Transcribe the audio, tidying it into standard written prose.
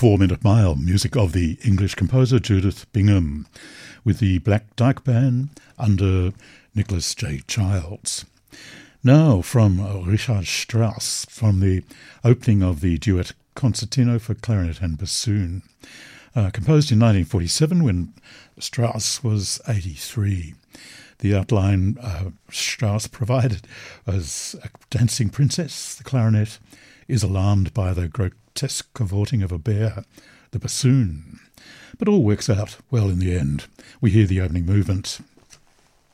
4-Minute Mile, music of the English composer Judith Bingham, with the Black Dyke Band under Nicholas J. Childs. Now from Richard Strauss, from the opening of the duet Concertino for clarinet and bassoon, composed in 1947 when Strauss was 83. The outline Strauss provided as a dancing princess. The clarinet is alarmed by the grotesque cavorting of a bear, the bassoon. But all works out well in the end. We hear the opening movement.